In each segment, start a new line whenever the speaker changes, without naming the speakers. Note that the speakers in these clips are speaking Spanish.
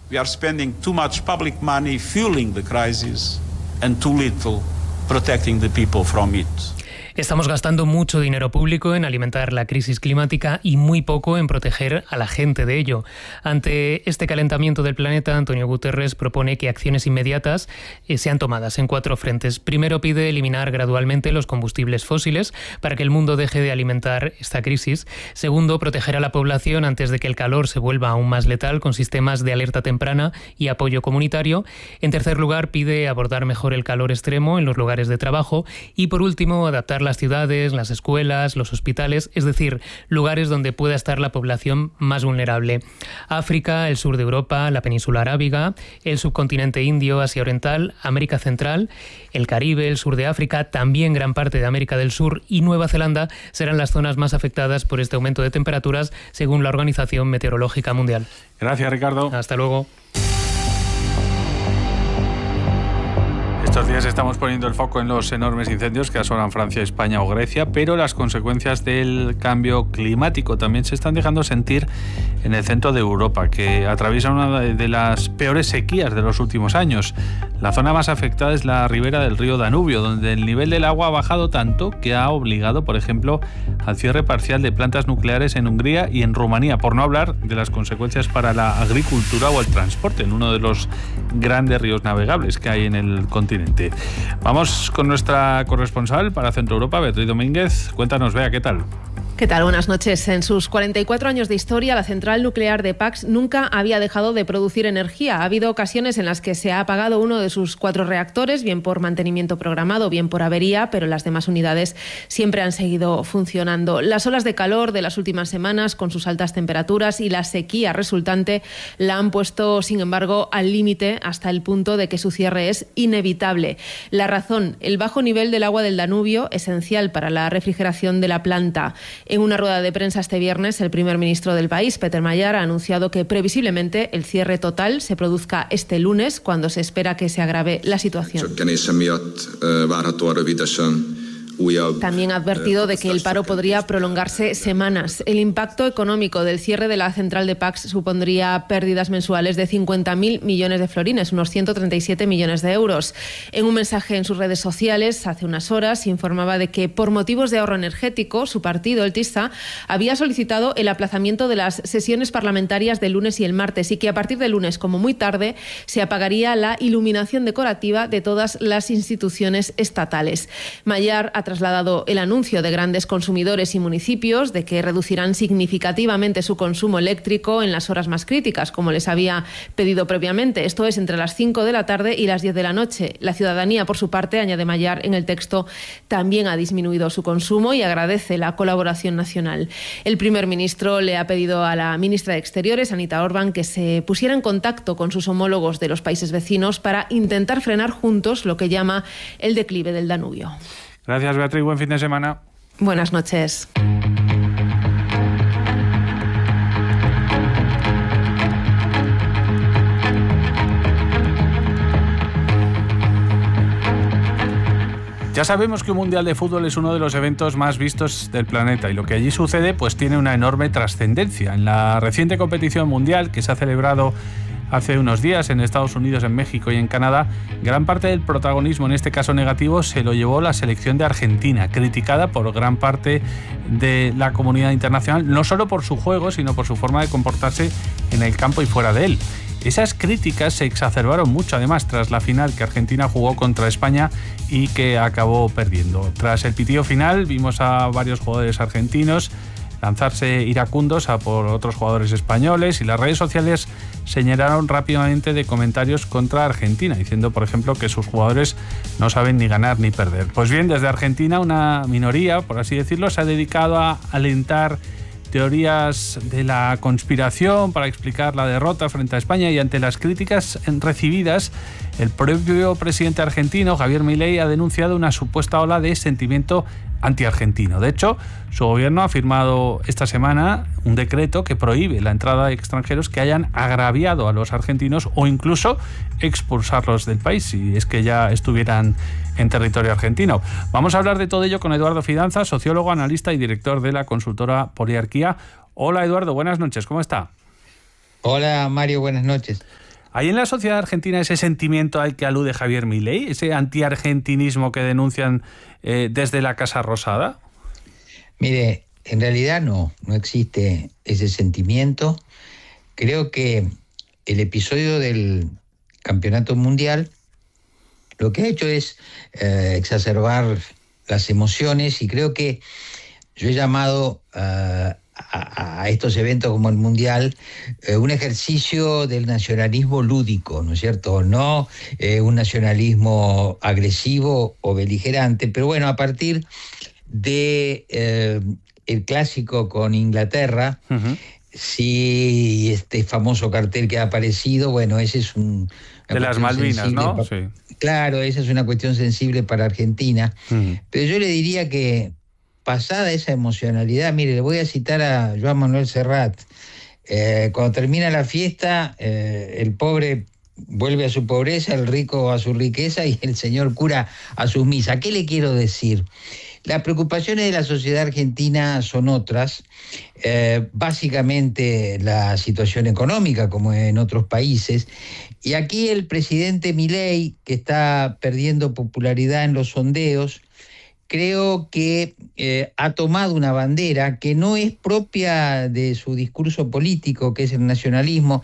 We are spending too much public money fueling the crisis and too little protecting the people from it.
Estamos gastando mucho dinero público en alimentar la crisis climática y muy poco en proteger a la gente de ello. Ante este calentamiento del planeta, Antonio Guterres propone que acciones inmediatas sean tomadas en 4 frentes. Primero, pide eliminar gradualmente los combustibles fósiles para que el mundo deje de alimentar esta crisis. Segundo, proteger a la población antes de que el calor se vuelva aún más letal con sistemas de alerta temprana y apoyo comunitario. En tercer lugar, pide abordar mejor el calor extremo en los lugares de trabajo. Y por último, adaptar las ciudades, las escuelas, los hospitales, es decir, lugares donde pueda estar la población más vulnerable. África, el sur de Europa, la península arábiga, el subcontinente indio, Asia Oriental, América Central, el Caribe, el sur de África, también gran parte de América del Sur y Nueva Zelanda serán las zonas más afectadas por este aumento de temperaturas, según la Organización Meteorológica Mundial.
Gracias, Ricardo.
Hasta luego.
Estos días estamos poniendo el foco en los enormes incendios que asolan Francia, España o Grecia, pero las consecuencias del cambio climático también se están dejando sentir en el centro de Europa, que atraviesa una de las peores sequías de los últimos años. La zona más afectada es la ribera del río Danubio, donde el nivel del agua ha bajado tanto que ha obligado, por ejemplo, al cierre parcial de plantas nucleares en Hungría y en Rumanía, por no hablar de las consecuencias para la agricultura o el transporte en uno de los grandes ríos navegables que hay en el continente. Vamos con nuestra corresponsal para Centro Europa, Beatriz Domínguez. Cuéntanos, Bea, ¿qué tal?
¿Qué tal? Buenas noches. En sus 44 años de historia, la central nuclear de Paks nunca había dejado de producir energía. Ha habido ocasiones en las que se ha apagado uno de sus 4 reactores, bien por mantenimiento programado, bien por avería, pero las demás unidades siempre han seguido funcionando. Las olas de calor de las últimas semanas, con sus altas temperaturas y la sequía resultante, la han puesto, sin embargo, al límite hasta el punto de que su cierre es inevitable. La razón, el bajo nivel del agua del Danubio, esencial para la refrigeración de la planta. En una rueda de prensa este viernes, el primer ministro del país, Peter Mayer, ha anunciado que previsiblemente el cierre total se produzca este lunes, cuando se espera que se agrave la situación. También ha advertido de que el paro podría prolongarse semanas. El impacto económico del cierre de la central de Paks supondría pérdidas mensuales de 50.000 millones de florines, unos 137 millones de euros. En un mensaje en sus redes sociales, hace unas horas, informaba de que por motivos de ahorro energético, su partido, el TISA, había solicitado el aplazamiento de las sesiones parlamentarias del lunes y el martes y que a partir del lunes, como muy tarde, se apagaría la iluminación decorativa de todas las instituciones estatales. Mayer ha trasladado el anuncio de grandes consumidores y municipios de que reducirán significativamente su consumo eléctrico en las horas más críticas, como les había pedido previamente. Esto es entre las 5 de la tarde y las 10 de la noche. La ciudadanía, por su parte, añade Mayer en el texto, también ha disminuido su consumo y agradece la colaboración nacional. El primer ministro le ha pedido a la ministra de Exteriores, Anita Orbán, que se pusiera en contacto con sus homólogos de los países vecinos para intentar frenar juntos lo que llama el declive del Danubio.
Gracias, Beatriz. Buen fin de semana.
Buenas noches.
Ya sabemos que un Mundial de Fútbol es uno de los eventos más vistos del planeta y lo que allí sucede pues tiene una enorme trascendencia. En la reciente competición mundial que se ha celebrado hace unos días en Estados Unidos, en México y en Canadá, gran parte del protagonismo, en este caso negativo, se lo llevó la selección de Argentina, criticada por gran parte de la comunidad internacional, no solo por su juego, sino por su forma de comportarse en el campo y fuera de él. Esas críticas se exacerbaron mucho, además, tras la final que Argentina jugó contra España y que acabó perdiendo. Tras el pitido final, vimos a varios jugadores argentinos lanzarse iracundos a por otros jugadores españoles y las redes sociales se llenaron rápidamente de comentarios contra Argentina, diciendo, por ejemplo, que sus jugadores no saben ni ganar ni perder. Pues bien, desde Argentina una minoría, por así decirlo, se ha dedicado a alentar teorías de la conspiración para explicar la derrota frente a España y ante las críticas recibidas, el propio presidente argentino, Javier Milei, ha denunciado una supuesta ola de sentimiento anti-argentino. De hecho, su gobierno ha firmado esta semana un decreto que prohíbe la entrada de extranjeros que hayan agraviado a los argentinos o incluso expulsarlos del país si es que ya estuvieran en territorio argentino. Vamos a hablar de todo ello con Eduardo Fidanza, sociólogo, analista y director de la consultora Poliarquía. Hola Eduardo, buenas noches, ¿cómo está?
Hola Mario, buenas noches.
¿Hay en la sociedad argentina ese sentimiento al que alude Javier Milei, ese antiargentinismo que denuncian desde la Casa Rosada?
Mire, en realidad no existe ese sentimiento. Creo que el episodio del Campeonato Mundial lo que ha hecho es exacerbar las emociones, y creo que yo he llamado a estos eventos como el Mundial un ejercicio del nacionalismo lúdico, ¿no es cierto? No un nacionalismo agresivo o beligerante, pero bueno, a partir de el clásico con Inglaterra, sí, este famoso cartel que ha aparecido, bueno, ese es
de las Malvinas, ¿no? Sí.
Claro, esa es una cuestión sensible para Argentina, pero yo le diría que pasada esa emocionalidad, mire, le voy a citar a Joan Manuel Serrat. Cuando termina la fiesta, el pobre vuelve a su pobreza, el rico a su riqueza y el señor cura a sus misas. ¿Qué le quiero decir? Las preocupaciones de la sociedad argentina son otras, básicamente la situación económica, como en otros países, y aquí el presidente Milei, que está perdiendo popularidad en los sondeos, creo que ha tomado una bandera que no es propia de su discurso político, que es el nacionalismo.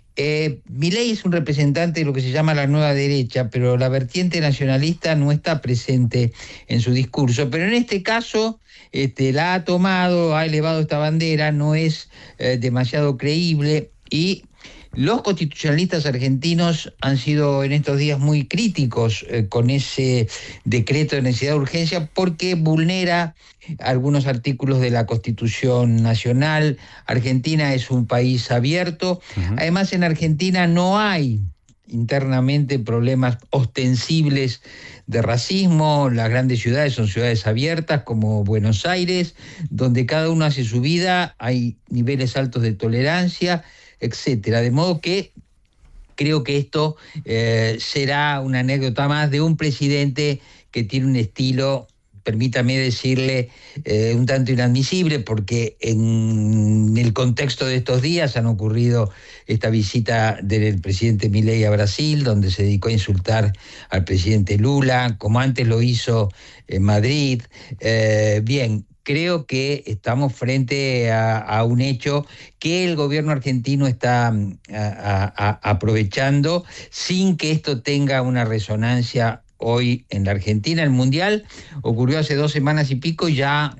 Milei es un representante de lo que se llama la nueva derecha, pero la vertiente nacionalista no está presente en su discurso. Pero en este caso la ha tomado, ha elevado esta bandera, no es demasiado creíble, y los constitucionalistas argentinos han sido en estos días muy críticos con ese decreto de necesidad de urgencia, porque vulnera algunos artículos de la Constitución Nacional. Argentina es un país abierto. Además, en Argentina no hay internamente problemas ostensibles de racismo. Las grandes ciudades son ciudades abiertas, como Buenos Aires, donde cada uno hace su vida, hay niveles altos de tolerancia, etcétera. De modo que creo que esto será una anécdota más de un presidente que tiene un estilo, permítame decirle, un tanto inadmisible, porque en el contexto de estos días han ocurrido esta visita del presidente Milei a Brasil, donde se dedicó a insultar al presidente Lula, como antes lo hizo en Madrid. Bien, creo que estamos frente a un hecho que el gobierno argentino está aprovechando, sin que esto tenga una resonancia hoy en la Argentina. El Mundial ocurrió hace 2 semanas y pico, y ya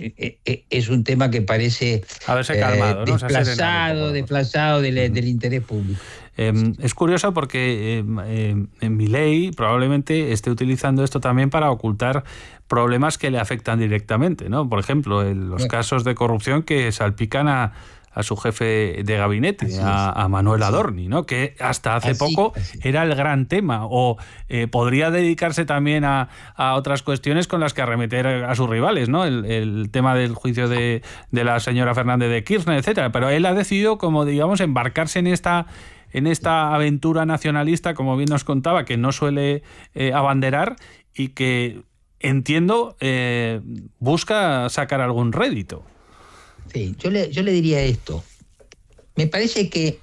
es un tema que parece
haberse calmado, ¿no?
desplazado del interés público.
Es curioso porque Milei probablemente esté utilizando esto también para ocultar problemas que le afectan directamente, ¿no? Por ejemplo, los casos de corrupción que salpican a su jefe de gabinete, a Manuel Adorni, ¿no? Que hasta hace poco era el gran tema, o podría dedicarse también a otras cuestiones con las que arremeter a sus rivales, ¿no? El tema del juicio de la señora Fernández de Kirchner, etcétera. Pero él ha decidido, como digamos, embarcarse en esta aventura nacionalista, como bien nos contaba, que no suele abanderar y que, entiendo, busca sacar algún rédito.
Sí, yo le diría esto. Me parece que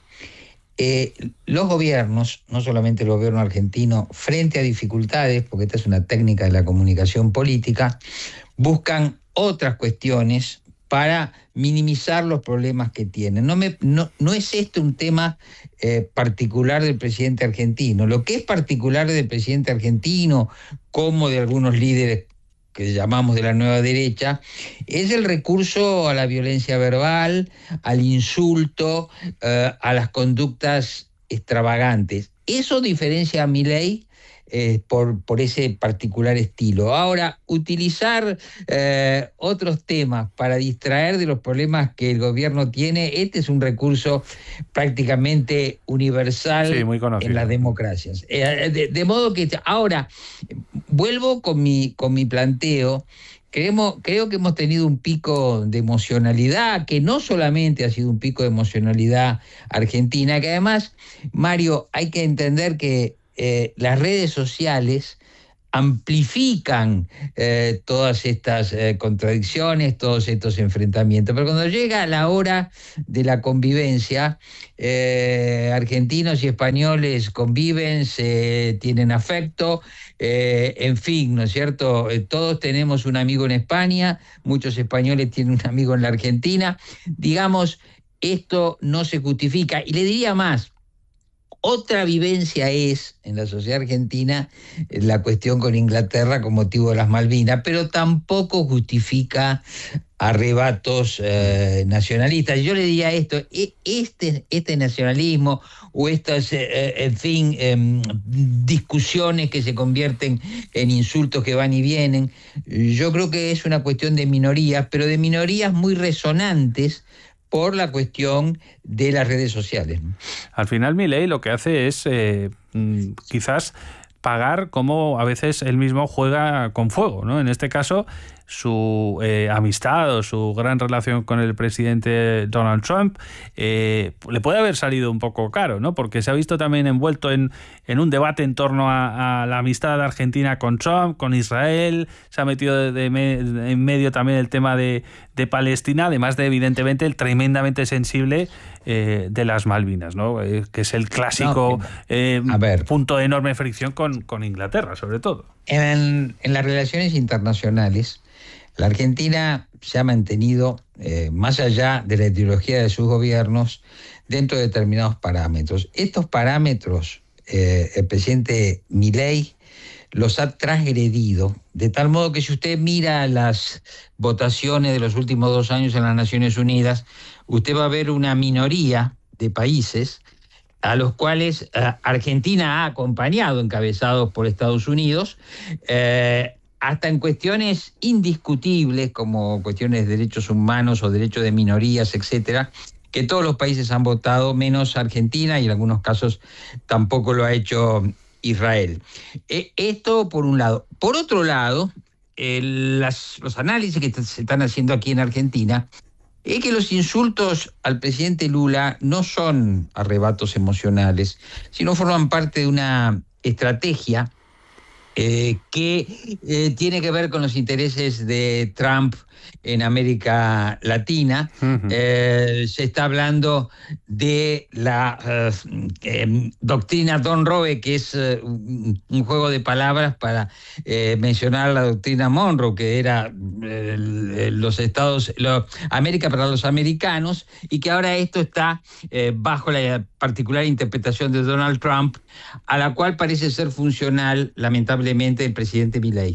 los gobiernos, no solamente el gobierno argentino, frente a dificultades, porque esta es una técnica de la comunicación política, buscan otras cuestiones para minimizar los problemas que tienen. No es este un tema particular del presidente argentino. Lo que es particular del presidente argentino, como de algunos líderes que llamamos de la nueva derecha, es el recurso a la violencia verbal, al insulto, a las conductas extravagantes. Eso diferencia a Milei por ese particular estilo. Ahora, utilizar otros temas para distraer de los problemas que el gobierno tiene, este es un recurso prácticamente universal, sí, muy conocido, en las democracias. De modo que ahora vuelvo con mi planteo. Creo que hemos tenido un pico de emocionalidad, que no solamente ha sido un pico de emocionalidad argentina, que además, Mario, hay que entender que las redes sociales amplifican todas estas contradicciones, todos estos enfrentamientos. Pero cuando llega la hora de la convivencia, argentinos y españoles conviven, se tienen afecto, en fin, ¿no es cierto? Todos tenemos un amigo en España, muchos españoles tienen un amigo en la Argentina. Digamos, esto no se justifica. Y le diría más, otra vivencia es, en la sociedad argentina, la cuestión con Inglaterra con motivo de las Malvinas, pero tampoco justifica arrebatos nacionalistas. Yo le diría esto, este nacionalismo o estas, en fin, discusiones que se convierten en insultos que van y vienen, yo creo que es una cuestión de minorías, pero de minorías muy resonantes por la cuestión de las redes sociales.
Al final Milei lo que hace es quizás pagar como a veces él mismo juega con fuego, ¿no? En este caso, su amistad o su gran relación con el presidente Donald Trump le puede haber salido un poco caro, ¿no? Porque se ha visto también envuelto en un debate en torno a la amistad argentina con Trump, con Israel, se ha metido en medio también el tema de Palestina, además de evidentemente el tremendamente sensible de las Malvinas, ¿no? Que es el clásico punto de enorme fricción con Inglaterra, sobre todo.
En las relaciones internacionales, la Argentina se ha mantenido, más allá de la ideología de sus gobiernos, dentro de determinados parámetros. Estos parámetros, el presidente Milei los ha transgredido, de tal modo que si usted mira las votaciones de los últimos 2 años en las Naciones Unidas, usted va a ver una minoría de países a los cuales Argentina ha acompañado, encabezados por Estados Unidos, hasta en cuestiones indiscutibles, como cuestiones de derechos humanos o derechos de minorías, etcétera, que todos los países han votado, menos Argentina, y en algunos casos tampoco lo ha hecho Israel. Esto por un lado. Por otro lado, los análisis que se están haciendo aquí en Argentina es que los insultos al presidente Lula no son arrebatos emocionales, sino forman parte de una estrategia que tiene que ver con los intereses de Trump en América Latina. Uh-huh. Se está hablando de la doctrina Don Roe, que es un juego de palabras para mencionar la doctrina Monroe, que era América para los americanos, y que ahora esto está bajo la particular interpretación de Donald Trump, a la cual parece ser funcional, lamentablemente, el presidente Milei.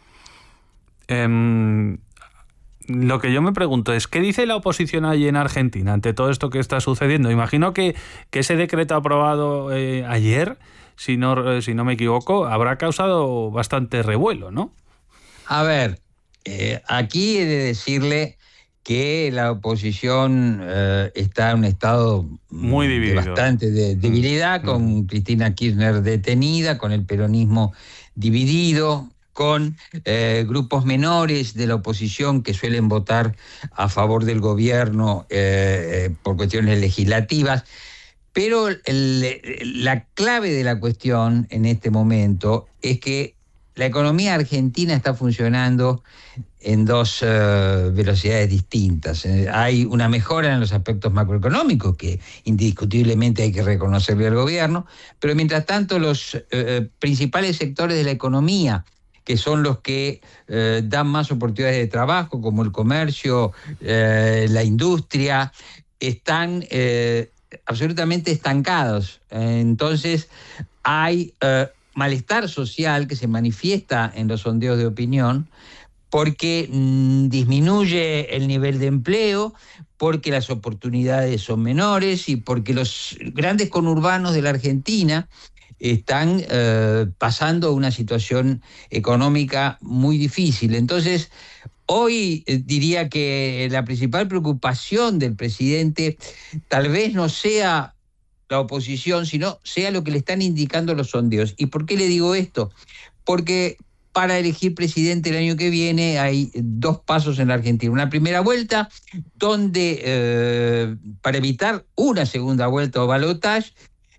Lo que yo me pregunto es, ¿qué dice la oposición allí en Argentina ante todo esto que está sucediendo? Imagino que ese decreto aprobado ayer, si no me equivoco, habrá causado bastante revuelo, ¿no?
A ver, aquí he de decirle que la oposición está en un estado
muy dividido,
de bastante debilidad, con Cristina Kirchner detenida, con el peronismo dividido, con grupos menores de la oposición que suelen votar a favor del gobierno por cuestiones legislativas. Pero la clave de la cuestión en este momento es que la economía argentina está funcionando en 2 velocidades distintas. Hay una mejora en los aspectos macroeconómicos, que indiscutiblemente hay que reconocerle al gobierno, pero mientras tanto los principales sectores de la economía, que son los que dan más oportunidades de trabajo, como el comercio, la industria, están absolutamente estancados. Entonces hay malestar social que se manifiesta en los sondeos de opinión, porque disminuye el nivel de empleo, porque las oportunidades son menores y porque los grandes conurbanos de la Argentina están pasando una situación económica muy difícil. Entonces, hoy diría que la principal preocupación del presidente tal vez no sea la oposición, sino sea lo que le están indicando los sondeos. ¿Y por qué le digo esto? Porque para elegir presidente el año que viene hay 2 pasos en la Argentina. Una primera vuelta, donde para evitar una segunda vuelta o balotaje,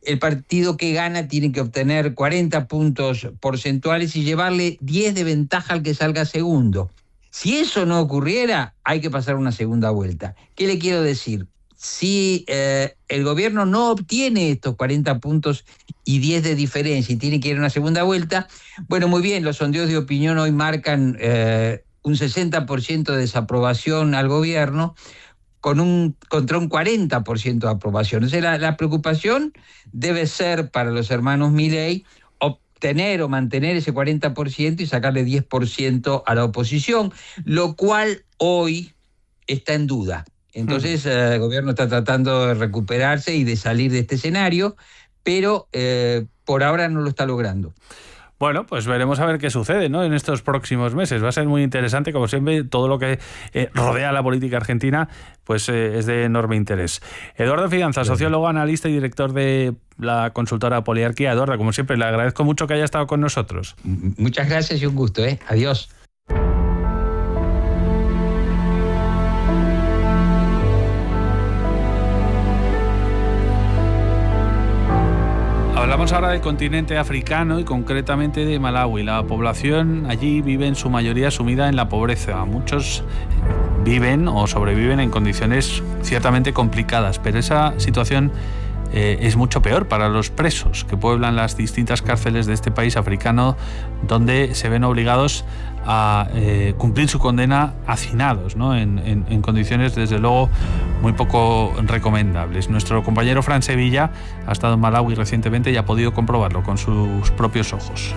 el partido que gana tiene que obtener 40 puntos porcentuales y llevarle 10 de ventaja al que salga segundo. Si eso no ocurriera, hay que pasar una segunda vuelta. ¿Qué le quiero decir? Si el gobierno no obtiene estos 40 puntos y 10 de diferencia y tiene que ir a una segunda vuelta, bueno, muy bien, los sondeos de opinión hoy marcan un 60% de desaprobación al gobierno contra un 40% de aprobación. O sea, la preocupación debe ser para los hermanos Milei obtener o mantener ese 40% y sacarle 10% a la oposición, lo cual hoy está en duda. Entonces el gobierno está tratando de recuperarse y de salir de este escenario, pero por ahora no lo está logrando.
Bueno, pues veremos a ver qué sucede, ¿no?, en estos próximos meses. Va a ser muy interesante, como siempre, todo lo que rodea la política argentina, pues es de enorme interés. Eduardo Fidanza, sociólogo, analista y director de la consultora Poliarquía. Eduardo, como siempre, le agradezco mucho que haya estado con nosotros.
Muchas gracias y un gusto, ¿eh? Adiós.
Hablamos ahora del continente africano y concretamente de Malawi. La población allí vive en su mayoría sumida en la pobreza. Muchos viven o sobreviven en condiciones ciertamente complicadas, pero esa situación es mucho peor para los presos que pueblan las distintas cárceles de este país africano, donde se ven obligados a cumplir su condena hacinados, ¿no?, en condiciones desde luego muy poco recomendables. Nuestro compañero Fran Sevilla ha estado en Malawi recientemente y ha podido comprobarlo con sus propios ojos.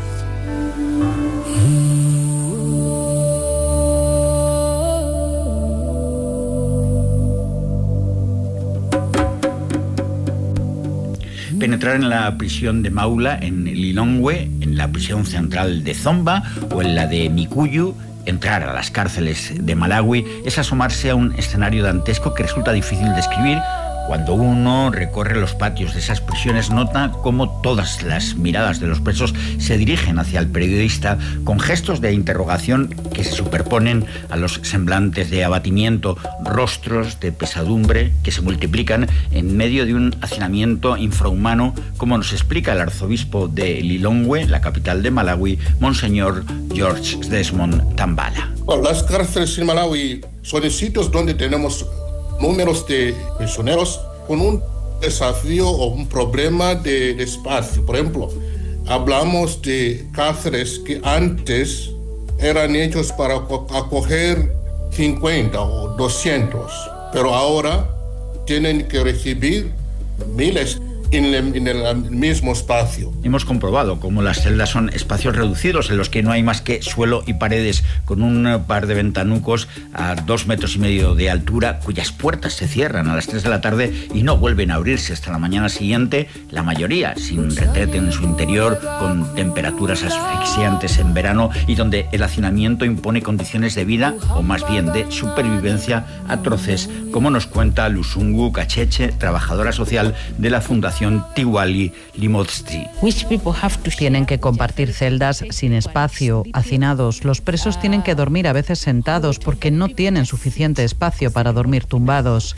Penetrar en la prisión de Maula, en Lilongwe, en la prisión central de Zomba o en la de Mikuyu, entrar a las cárceles de Malawi es asomarse a un escenario dantesco que resulta difícil de describir. Cuando uno recorre los patios de esas prisiones, nota cómo todas las miradas de los presos se dirigen hacia el periodista con gestos de interrogación que se superponen a los semblantes de abatimiento, rostros de pesadumbre que se multiplican en medio de un hacinamiento infrahumano, como nos explica el arzobispo de Lilongwe, la capital de Malawi, Monseñor George Desmond Tambala.
Las cárceles en Malawi son sitios donde tenemos números de prisioneros con un desafío o un problema de espacio. Por ejemplo, hablamos de cárceles que antes eran hechos para acoger 50 o 200, pero ahora tienen que recibir miles en el mismo espacio.
Hemos comprobado cómo las celdas son espacios reducidos en los que no hay más que suelo y paredes, con un par de ventanucos a 2,5 metros de altura, cuyas puertas se cierran a las 3 de la tarde y no vuelven a abrirse hasta la mañana siguiente, la mayoría sin retrete en su interior, con temperaturas asfixiantes en verano y donde el hacinamiento impone condiciones de vida, o más bien de supervivencia, atroces, como nos cuenta Lusungu Kacheche, trabajadora social de la Fundación Tiwali Limotsti.
Tienen que compartir celdas sin espacio, hacinados. Los presos tienen que dormir a veces sentados porque no tienen suficiente espacio para dormir tumbados.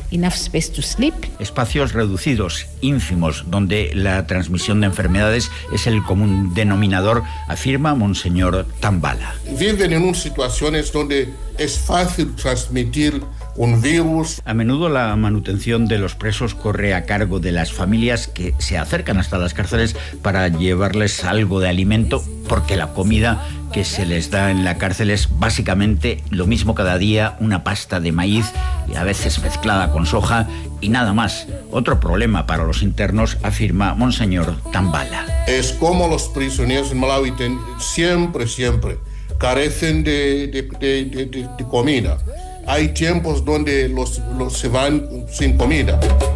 Espacios reducidos, ínfimos, donde la transmisión de enfermedades es el común denominador, afirma Monseñor Tambala.
Viven en situaciones donde es fácil transmitir un virus.
A menudo la manutención de los presos corre a cargo de las familias que se acercan hasta las cárceles para llevarles algo de alimento, porque la comida que se les da en la cárcel es básicamente lo mismo cada día, una pasta de maíz, y a veces mezclada con soja, y nada más. Otro problema para los internos, afirma Monseñor Tambala.
Es como los prisioneros en Malawi siempre carecen de comida. Hay tiempos donde los se van sin comida.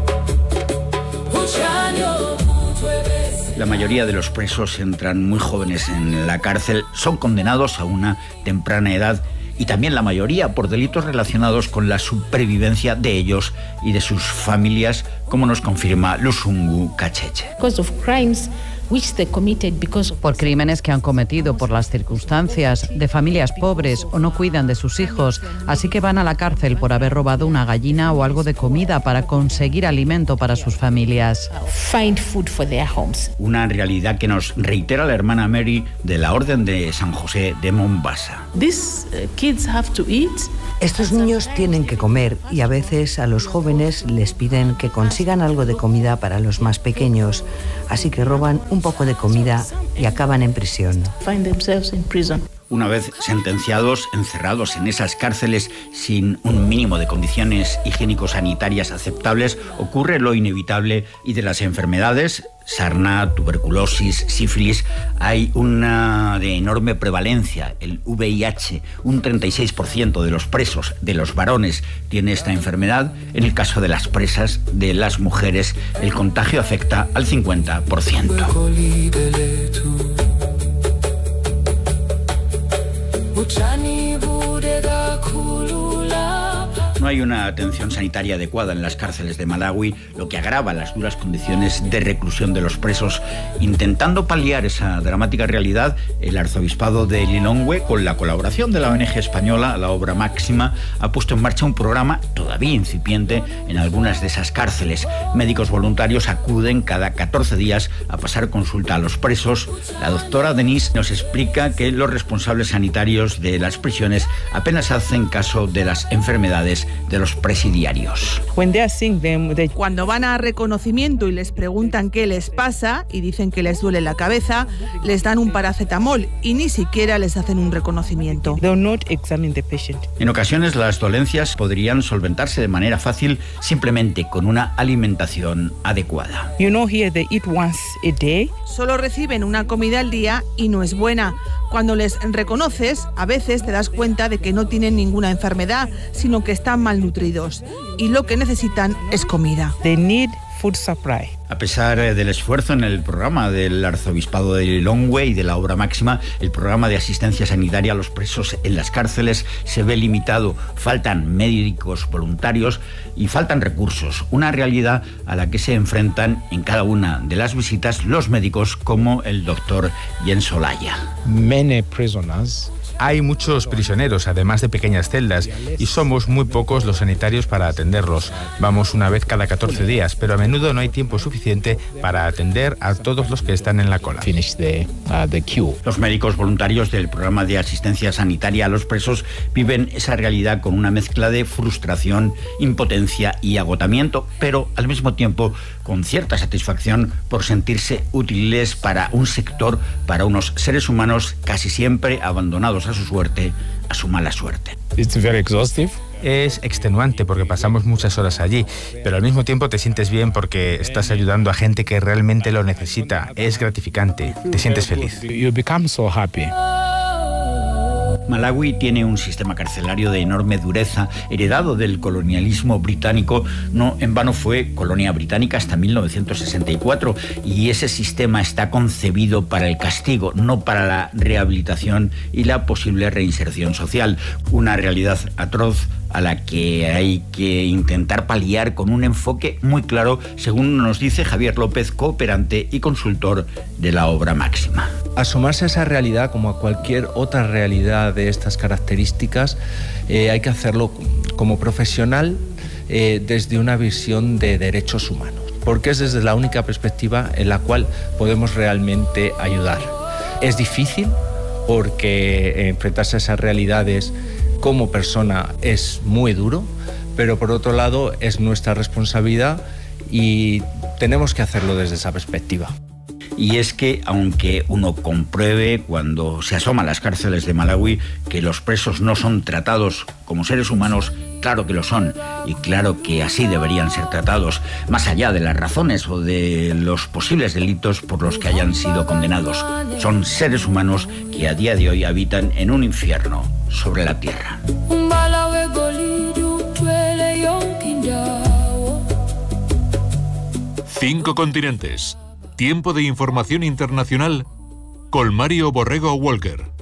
La mayoría de los presos entran muy jóvenes en la cárcel, son condenados a una temprana edad y también la mayoría por delitos relacionados con la supervivencia de ellos y de sus familias, como nos confirma Lusungu Kacheche.
por crímenes que han cometido por las circunstancias, de familias pobres o no cuidan de sus hijos, así que van a la cárcel por haber robado una gallina o algo de comida para conseguir alimento para sus familias.
Una realidad que nos reitera la hermana Mary de la Orden de San José de Mombasa.
Estos niños tienen que comer y a veces a los jóvenes les piden que consigan algo de comida para los más pequeños, así que roban un poco de comida y acaban en prisión.
Una vez sentenciados, encerrados en esas cárceles sin un mínimo de condiciones higiénico-sanitarias aceptables, ocurre lo inevitable y de las enfermedades, sarna, tuberculosis, sífilis, hay una de enorme prevalencia, el VIH. Un 36% de los presos, de los varones, tiene esta enfermedad. En el caso de las presas, de las mujeres, el contagio afecta al 50%. No hay una atención sanitaria adecuada en las cárceles de Malawi, lo que agrava las duras condiciones de reclusión de los presos. Intentando paliar esa dramática realidad, el arzobispado de Lilongwe, con la colaboración de la ONG española, la Obra Máxima, ha puesto en marcha un programa todavía incipiente en algunas de esas cárceles. Médicos voluntarios acuden cada 14 días a pasar consulta a los presos. La doctora Denise nos explica que los responsables sanitarios de las prisiones apenas hacen caso de las enfermedades de los presidiarios.
Cuando van a reconocimiento y les preguntan qué les pasa y dicen que les duele la cabeza, les dan un paracetamol y ni siquiera les hacen un reconocimiento.
En ocasiones las dolencias podrían solventarse de manera fácil simplemente con una alimentación adecuada.
Solo reciben una comida al día y no es buena. Cuando les reconoces, a veces te das cuenta de que no tienen ninguna enfermedad, sino que están malnutridos y lo que necesitan es comida.
A pesar del esfuerzo en el programa del arzobispado de Lilongwe y de la Obra Máxima, el programa de asistencia sanitaria a los presos en las cárceles se ve limitado. Faltan médicos voluntarios y faltan recursos, una realidad a la que se enfrentan en cada una de las visitas los médicos como el doctor Jens Olaya.
Hay muchos prisioneros, además de pequeñas celdas, y somos muy pocos los sanitarios para atenderlos. Vamos una vez cada 14 días, pero a menudo no hay tiempo suficiente para atender a todos los que están en la cola.
Los médicos voluntarios del programa de asistencia sanitaria a los presos viven esa realidad con una mezcla de frustración, impotencia y agotamiento, pero al mismo tiempo con cierta satisfacción por sentirse útiles para un sector, para unos seres humanos casi siempre abandonados a su suerte, a su mala suerte.
Es extenuante porque pasamos muchas horas allí, pero al mismo tiempo te sientes bien porque estás ayudando a gente que realmente lo necesita. Es gratificante, te sientes feliz.
Malawi tiene un sistema carcelario de enorme dureza, heredado del colonialismo británico. No en vano fue colonia británica hasta 1964, y ese sistema está concebido para el castigo, no para la rehabilitación y la posible reinserción social. Una realidad atroz a la que hay que intentar paliar con un enfoque muy claro, según nos dice Javier López, cooperante y consultor de la Obra Máxima.
Asomarse a esa realidad, como a cualquier otra realidad de estas características, hay que hacerlo como profesional desde una visión de derechos humanos, porque es desde la única perspectiva en la cual podemos realmente ayudar. Es difícil porque enfrentarse a esas realidades como persona es muy duro, pero por otro lado es nuestra responsabilidad y tenemos que hacerlo desde esa perspectiva.
Y es que, aunque uno compruebe cuando se asoma a las cárceles de Malawi que los presos no son tratados como seres humanos, claro que lo son, y claro que así deberían ser tratados, más allá de las razones o de los posibles delitos por los que hayan sido condenados. Son seres humanos que a día de hoy habitan en un infierno sobre la tierra.
5 continentes. Tiempo de información internacional con Mario Borrego Walker.